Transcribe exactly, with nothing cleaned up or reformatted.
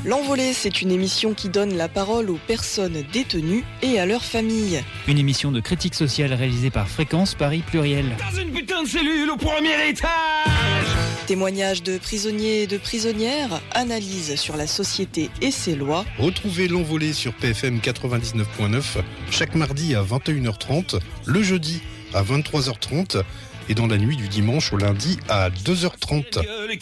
L'Envolée, c'est une émission qui donne la parole aux personnes détenues et à leurs familles. Une émission de critique sociale réalisée par Fréquence Paris Pluriel. Dans une putain de cellule au premier étage. Témoignages de prisonniers et de prisonnières, analyse sur la société et ses lois. Retrouvez L'Envolée sur P F M quatre-vingt-dix-neuf point neuf chaque mardi à vingt et une heures trente, le jeudi à vingt-trois heures trente et dans la nuit du dimanche au lundi à deux heures trente.